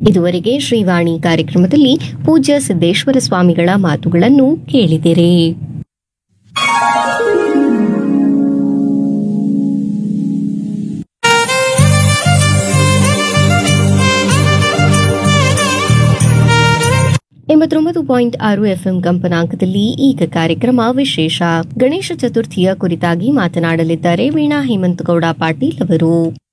ಇದುವರೆಗೆ ಶ್ರೀವಾಣಿ ಕಾರ್ಯಕ್ರಮದಲ್ಲಿ ಪೂಜ್ಯ ಸಿದ್ದೇಶ್ವರ ಸ್ವಾಮಿಗಳ ಮಾತುಗಳನ್ನು ಕೇಳಿದಿರಿ. FM ಕಂಪನಾಂಕದಲ್ಲಿ ಈಗ ಕಾರ್ಯಕ್ರಮ ವಿಶೇಷ ಗಣೇಶ ಚತುರ್ಥಿಯ ಕುರಿತಾಗಿ ಮಾತನಾಡಲಿದ್ದಾರೆ ವೀಣಾ ಹೇಮಂತಗೌಡ ಪಾಟೀಲ್ ಅವರು.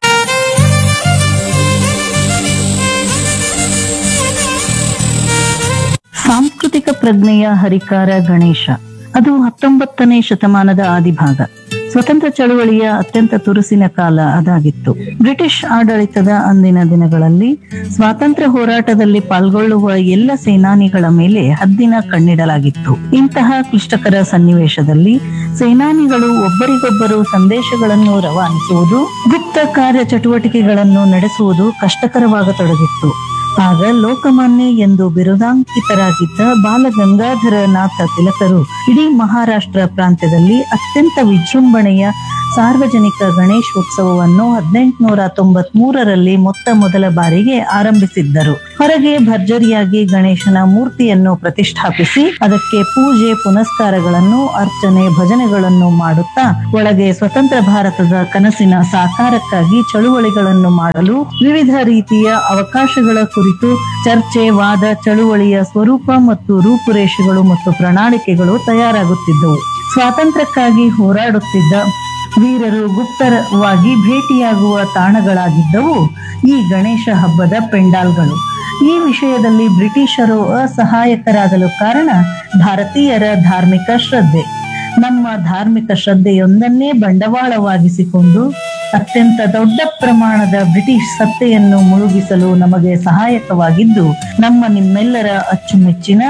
ಸಾಂಸ್ಕೃತಿಕ ಪ್ರಜ್ಞೆಯ ಹರಿಕಾರ ಗಣೇಶ ಅದು 19ನೇ ಶತಮಾನದ ಆದಿಭಾಗ. ಸ್ವತಂತ್ರ ಚಳುವಳಿಯ ಅತ್ಯಂತ ತುರುಸಿನ ಕಾಲ ಅದಾಗಿತ್ತು. ಬ್ರಿಟಿಷ್ ಆಡಳಿತದ ಅಂದಿನ ದಿನಗಳಲ್ಲಿ ಸ್ವಾತಂತ್ರ್ಯ ಹೋರಾಟದಲ್ಲಿ ಪಾಲ್ಗೊಳ್ಳುವ ಎಲ್ಲ ಸೇನಾನಿಗಳ ಮೇಲೆ ಹದ್ದಿನ ಕಣ್ಣಿಡಲಾಗಿತ್ತು. ಇಂತಹ ಕ್ಲಿಷ್ಟಕರ ಸನ್ನಿವೇಶದಲ್ಲಿ ಸೇನಾನಿಗಳು ಒಬ್ಬರಿಗೊಬ್ಬರು ಸಂದೇಶಗಳನ್ನು ರವಾನಿಸುವುದು, ಗುಪ್ತ ಕಾರ್ಯ ಚಟುವಟಿಕೆಗಳನ್ನು ನಡೆಸುವುದು ಕಷ್ಟಕರವಾಗತೊಡಗಿತ್ತು. ಆಗ ಲೋಕಮಾನ್ಯ ಎಂದು ಬಿರುದಾಂಕಿತರಾಗಿದ್ದ ಬಾಲಗಂಗಾಧರನಾಥ ತಿಲಕರು ಇಡೀ ಮಹಾರಾಷ್ಟ್ರ ಪ್ರಾಂತ್ಯದಲ್ಲಿ ಅತ್ಯಂತ ವಿಜೃಂಭಣೆಯ ಸಾರ್ವಜನಿಕ ಗಣೇಶೋತ್ಸವವನ್ನು 1893ರಲ್ಲಿ ಮೊದಲ ಬಾರಿಗೆ ಆರಂಭಿಸಿದ್ದರು. ಹೊರಗೆ ಭರ್ಜರಿಯಾಗಿ ಗಣೇಶನ ಮೂರ್ತಿಯನ್ನು ಪ್ರತಿಷ್ಠಾಪಿಸಿ ಅದಕ್ಕೆ ಪೂಜೆ ಪುನಸ್ಕಾರಗಳನ್ನು, ಅರ್ಚನೆ, ಭಜನೆಗಳನ್ನು ಮಾಡುತ್ತಾ ಒಳಗೆ ಸ್ವತಂತ್ರ ಭಾರತದ ಕನಸಿನ ಸಾಕಾರಕ್ಕಾಗಿ ಚಳುವಳಿಗಳನ್ನು ಮಾಡಲು ವಿವಿಧ ರೀತಿಯ ಅವಕಾಶಗಳ ಕುರಿತು ಚರ್ಚೆ, ವಾದ, ಚಳುವಳಿಯ ಸ್ವರೂಪ ಮತ್ತು ರೂಪುರೇಷೆಗಳು ಮತ್ತು ಪ್ರಣಾಳಿಕೆಗಳು ತಯಾರಾಗುತ್ತಿದ್ದವು. ಸ್ವಾತಂತ್ರ್ಯಕ್ಕಾಗಿ ಹೋರಾಡುತ್ತಿದ್ದ ವೀರರು ಗುಪ್ತವಾಗಿ ಭೇಟಿಯಾಗುವ ತಾಣಗಳಾಗಿದ್ದವು ಈ ಗಣೇಶ ಹಬ್ಬದ ಪೆಂಡಾಲ್ಗಳು. ಈ ವಿಷಯದಲ್ಲಿ ಬ್ರಿಟಿಷರು ಅಸಹಾಯಕರಾಗಲು ಕಾರಣ ಭಾರತೀಯರ ಧಾರ್ಮಿಕ ಶ್ರದ್ಧೆ. ನಮ್ಮ ಧಾರ್ಮಿಕ ಶ್ರದ್ಧೆಯೊಂದನ್ನೇ ಬಂಡವಾಳವಾಗಿಸಿಕೊಂಡು ಅತ್ಯಂತ ದೊಡ್ಡ ಪ್ರಮಾಣದ ಬ್ರಿಟಿಷ್ ಸತ್ತೆಯನ್ನು ಮುಳುಗಿಸಲು ನಮಗೆ ಸಹಾಯಕವಾಗಿದ್ದು ನಿಮ್ಮೆಲ್ಲರ ಅಚ್ಚುಮೆಚ್ಚಿನ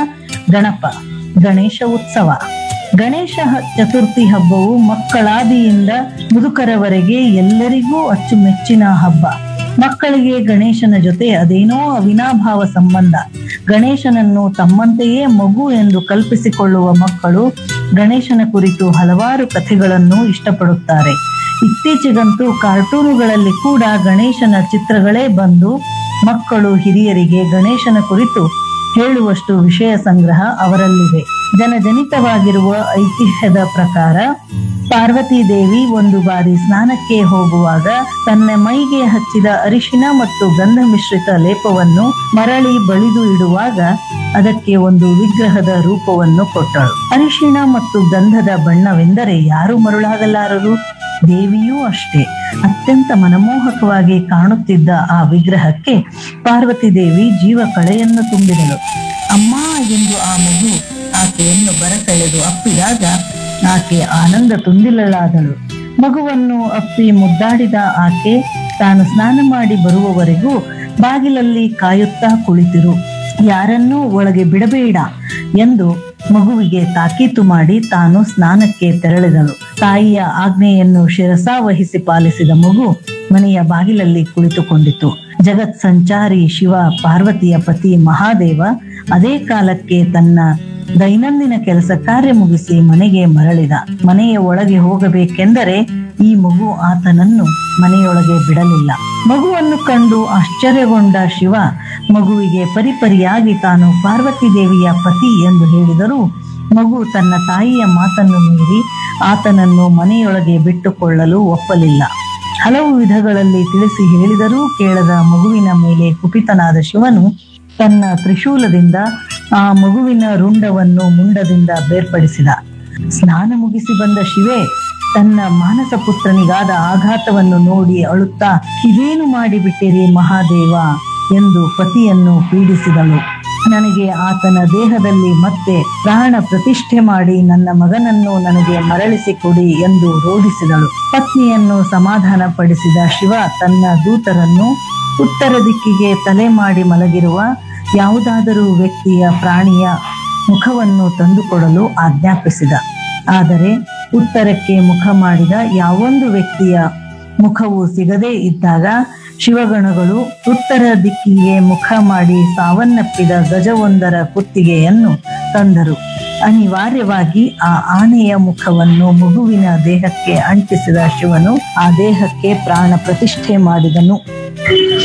ಗಣೇಶ ಉತ್ಸವ. ಗಣೇಶ ಚತುರ್ಥಿ ಹಬ್ಬವು ಮಕ್ಕಳಾದಿಯಿಂದ ಮುದುಕರವರೆಗೆ ಎಲ್ಲರಿಗೂ ಅಚ್ಚುಮೆಚ್ಚಿನ ಹಬ್ಬ. ಮಕ್ಕಳಿಗೆ ಗಣೇಶನ ಜೊತೆ ಅದೇನೋ ಅವಿನಾಭಾವ ಸಂಬಂಧ. ಗಣೇಶನನ್ನು ತಮ್ಮಂತೆಯೇ ಮಗು ಎಂದು ಕಲ್ಪಿಸಿಕೊಳ್ಳುವ ಮಕ್ಕಳು ಗಣೇಶನ ಕುರಿತು ಹಲವಾರು ಕಥೆಗಳನ್ನು ಇಷ್ಟಪಡುತ್ತಾರೆ. ಇತ್ತೀಚೆಗಂತೂ ಕಾರ್ಟೂನುಗಳಲ್ಲಿ ಕೂಡ ಗಣೇಶನ ಚಿತ್ರಗಳೇ ಬಂದು ಮಕ್ಕಳು ಹಿರಿಯರಿಗೆ ಗಣೇಶನ ಕುರಿತು ಹೇಳುವಷ್ಟು ವಿಷಯ ಸಂಗ್ರಹ ಅವರಲ್ಲಿದೆ. ಜನಜನಿತವಾಗಿರುವ ಐತಿಹ್ಯದ ಪ್ರಕಾರ ಪಾರ್ವತಿ ದೇವಿ ಒಂದು ಬಾರಿ ಸ್ನಾನಕ್ಕೆ ಹೋಗುವಾಗ ತನ್ನ ಮೈಗೆ ಹಚ್ಚಿದ ಅರಿಶಿನ ಮತ್ತು ಗಂಧ ಮಿಶ್ರಿತ ಲೇಪವನ್ನು ಮರಳಿ ಬಳಿದು ಇಡುವಾಗ ಅದಕ್ಕೆ ಒಂದು ವಿಗ್ರಹದ ರೂಪವನ್ನು ಕೊಟ್ಟಳು. ಅರಿಶಿಣ ಮತ್ತು ಗಂಧದ ಬಣ್ಣವೆಂದರೆ ಯಾರು ಮರುಳಾಗಲಾರರು. ದೇವಿಯೂ ಅಷ್ಟೇ. ಅತ್ಯಂತ ಮನಮೋಹಕವಾಗಿ ಕಾಣುತ್ತಿದ್ದ ಆ ವಿಗ್ರಹಕ್ಕೆ ಪಾರ್ವತಿ ದೇವಿ ಜೀವ ಕಳೆಯನ್ನು ತುಂಬಿದಳು. ಅಮ್ಮ ಎಂದು ಆ ಮಗು ಆಕೆಯನ್ನು ಬರಸೆಳೆದು ಅಪ್ಪಿದಾಗ ಆಕೆ ಆನಂದ ತುಂದಿಲಳಾದಳು. ಮಗುವನ್ನು ಅಪ್ಪಿ ಮುದ್ದಾಡಿದ ಆಕೆ ತಾನು ಸ್ನಾನ ಮಾಡಿ ಬರುವವರೆಗೂ ಬಾಗಿಲಲ್ಲಿ ಕಾಯುತ್ತಾ ಕುಳಿತಿರು, ಯಾರನ್ನೂ ಒಳಗೆ ಬಿಡಬೇಡ ಎಂದು ಮಗುವಿಗೆ ತಾಕೀತು ಮಾಡಿ ತಾನು ಸ್ನಾನಕ್ಕೆ ತೆರಳಿದಳು. ತಾಯಿಯ ಆಜ್ಞೆಯನ್ನು ಶಿರಸಾವಹಿಸಿ ಪಾಲಿಸಿದ ಮಗು ಮನೆಯ ಬಾಗಿಲಲ್ಲಿ ಕುಳಿತುಕೊಂಡಿತು. ಜಗತ್ ಸಂಚಾರಿ ಶಿವ ಪಾರ್ವತಿಯ ಪತಿ ಮಹಾದೇವ ಅದೇ ಕಾಲಕ್ಕೆ ತನ್ನ ದೈನಂದಿನ ಕೆಲಸ ಕಾರ್ಯ ಮುಗಿಸಿ ಮನೆಗೆ ಮರಳಿದ. ಮನೆಯ ಒಳಗೆ ಹೋಗಬೇಕೆಂದರೆ ಈ ಮಗು ಆತನನ್ನು ಮನೆಯೊಳಗೆ ಬಿಡಲಿಲ್ಲ. ಮಗುವನ್ನು ಕಂಡು ಆಶ್ಚರ್ಯಗೊಂಡ ಶಿವ ಮಗುವಿಗೆ ಪರಿಪರಿಯಾಗಿ ತಾನು ಪಾರ್ವತಿ ದೇವಿಯ ಪತಿ ಎಂದು ಹೇಳಿದರೂ ಮಗು ತನ್ನ ತಾಯಿಯ ಮಾತನ್ನು ಮೀರಿ ಆತನನ್ನು ಮನೆಯೊಳಗೆ ಬಿಟ್ಟುಕೊಳ್ಳಲು ಒಪ್ಪಲಿಲ್ಲ. ಹಲವು ವಿಧಗಳಲ್ಲಿ ತಿಳಿಸಿ ಹೇಳಿದರೂ ಕೇಳದ ಮಗುವಿನ ಮೇಲೆ ಕುಪಿತನಾದ ಶಿವನು ತನ್ನ ತ್ರಿಶೂಲದಿಂದ ಆ ಮಗುವಿನ ರುಂಡವನ್ನು ಮುಂಡದಿಂದ ಬೇರ್ಪಡಿಸಿದ. ಸ್ನಾನ ಮುಗಿಸಿ ಬಂದ ಶಿವೆ ತನ್ನ ಮಾನಸ ಪುತ್ರನಿಗಾದ ಆಘಾತವನ್ನು ನೋಡಿ ಅಳುತ್ತಾ, ಇದೇನು ಮಾಡಿಬಿಟ್ಟಿರಿ ಮಹಾದೇವ ಎಂದು ಪತಿಯನ್ನು ಪೀಡಿಸಿದಳು. ನನಗೆ ಆತನ ದೇಹದಲ್ಲಿ ಮತ್ತೆ ಪ್ರಾಣ ಪ್ರತಿಷ್ಠೆ ಮಾಡಿ ನನ್ನ ಮಗನನ್ನು ನನಗೆ ಮರಳಿಸಿ ಕೊಡಿ ಎಂದು ರೋಧಿಸಿದಳು. ಪತ್ನಿಯನ್ನು ಸಮಾಧಾನ ಪಡಿಸಿದ ಶಿವ ತನ್ನ ದೂತರನ್ನು ಉತ್ತರ ದಿಕ್ಕಿಗೆ ತಲೆ ಮಾಡಿ ಮಲಗಿರುವ ಯಾವುದಾದರೂ ವ್ಯಕ್ತಿಯ ಪ್ರಾಣಿಯ ಮುಖವನ್ನು ತಂದುಕೊಡಲು ಆಜ್ಞಾಪಿಸಿದ. ಆದರೆ ಉತ್ತರಕ್ಕೆ ಮುಖ ಮಾಡಿದ ಯಾವೊಂದು ವ್ಯಕ್ತಿಯ ಮುಖವು ಸಿಗದೇ ಇದ್ದಾಗ ಶಿವಗಣಗಳು ಉತ್ತರ ದಿಕ್ಕಿಗೆ ಮುಖ ಮಾಡಿ ಸಾವನ್ನಪ್ಪಿದ ಗಜವೊಂದರ ಕುತ್ತಿಗೆಯನ್ನು ತಂದರು. ಅನಿವಾರ್ಯವಾಗಿ ಆ ಆನೆಯ ಮುಖವನ್ನು ಮಗುವಿನ ದೇಹಕ್ಕೆ ಅಂಟಿಸಿದ ಶಿವನು ಆ ದೇಹಕ್ಕೆ ಪ್ರಾಣ ಪ್ರತಿಷ್ಠೆ ಮಾಡಿದನು. ಹೀಗೆ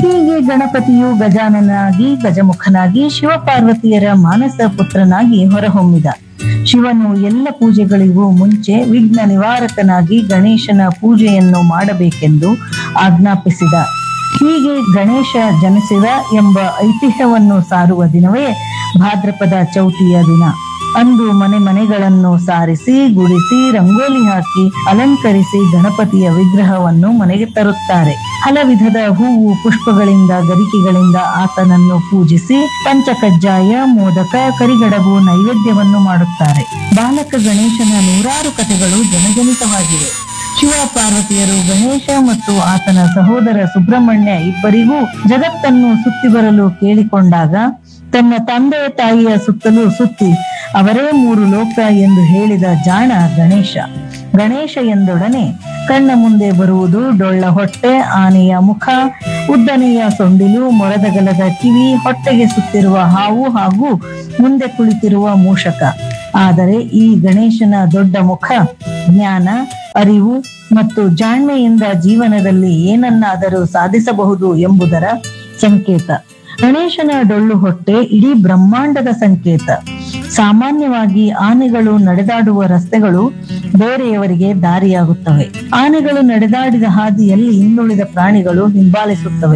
ಗಣಪತಿಯು ಗಜಾನನಾಗಿ ಗಜಮುಖನಾಗಿ ಶಿವಪಾರ್ವತಿಯರ ಮಾನಸ ಪುತ್ರನಾಗಿ ಹೊರಹೊಮ್ಮಿದ. ಶಿವನು ಎಲ್ಲ ಪೂಜೆಗಳಿಗೂ ಮುಂಚೆ ವಿಘ್ನ ನಿವಾರಕನಾಗಿ ಗಣೇಶನ ಪೂಜೆಯನ್ನು ಮಾಡಬೇಕೆಂದು ಆಜ್ಞಾಪಿಸಿದ. ಹೀಗೆ ಗಣೇಶ ಜನಿಸಿದ ಎಂಬ ಐತಿಹ್ಯವನ್ನು ಸಾರುವ ದಿನವೇ ಭಾದ್ರಪದ ಚೌತಿಯ ದಿನ. ಅಂದು ಮನೆ ಮನೆಗಳನ್ನು ಸಾರಿಸಿ, ಗುಡಿಸಿ, ರಂಗೋಲಿ ಹಾಕಿ, ಅಲಂಕರಿಸಿ ಗಣಪತಿಯ ವಿಗ್ರಹವನ್ನು ಮನೆಗೆ ತರುತ್ತಾರೆ. ಹಲವಿಧದ ಹೂವು ಪುಷ್ಪಗಳಿಂದ, ಗರಿಕೆಗಳಿಂದ ಆತನನ್ನು ಪೂಜಿಸಿ ಪಂಚಕಜ್ಜಾಯ, ಮೋದಕ, ಕರಿಗಡಬು ನೈವೇದ್ಯವನ್ನು ಮಾಡುತ್ತಾರೆ. ಬಾಲಕ ಗಣೇಶನ ನೂರಾರು ಕಥೆಗಳು ಜನಜನಿತವಾಗಿವೆ. ಶಿವ ಪಾರ್ವತಿಯರು ಗಣೇಶ ಮತ್ತು ಆತನ ಸಹೋದರ ಸುಬ್ರಹ್ಮಣ್ಯ ಇಬ್ಬರಿಗೂ ಜಗತ್ತನ್ನು ಸುತ್ತಿ ಬರಲು ಕೇಳಿಕೊಂಡಾಗ ತನ್ನ ತಂದೆ ತಾಯಿಯ ಸುತ್ತಲೂ ಸುತ್ತಿ ಅವರೇ ಮೂರು ಲೋಕ ಎಂದು ಹೇಳಿದ ಜಾಣ ಗಣೇಶ. ಗಣೇಶ ಎಂದೊಡನೆ ಕಣ್ಣ ಮುಂದೆ ಬರುವುದು ಡೊಳ್ಳ ಹೊಟ್ಟೆ, ಆನೆಯ ಮುಖ, ಉದ್ದನೆಯ ಸೊಂಡಿಲು, ಮೊರದಗಲದ ಕಿವಿ, ಹೊಟ್ಟೆಗೆ ಸುತ್ತಿರುವ ಹಾವು ಹಾಗೂ ಮುಂದೆ ಕುಳಿತಿರುವ ಮೂಷಕ. ಆದರೆ ಈ ಗಣೇಶನ ದೊಡ್ಡ ಮುಖ ಜ್ಞಾನ, ಅರಿವು ಮತ್ತು ಜಾಣ್ಮೆಯಿಂದ ಜೀವನದಲ್ಲಿ ಏನನ್ನಾದರೂ ಸಾಧಿಸಬಹುದು ಎಂಬುದರ ಸಂಕೇತ. ಗಣೇಶನ ಡೊಳ್ಳು ಹೊಟ್ಟೆ ಇಡೀ ಬ್ರಹ್ಮಾಂಡದ ಸಂಕೇತ. ಸಾಮಾನ್ಯವಾಗಿ ಆನೆಗಳು ನಡೆದಾಡುವ ರಸ್ತೆಗಳು ಬೇರೆಯವರಿಗೆ ದಾರಿಯಾಗುತ್ತವೆ. ಆನೆಗಳು ನಡೆದಾಡಿದ ಹಾದಿಯಲ್ಲಿ ಇನ್ನುಳಿದ ಪ್ರಾಣಿಗಳು ಹಿಂಬಾಲಿಸುತ್ತವೆ.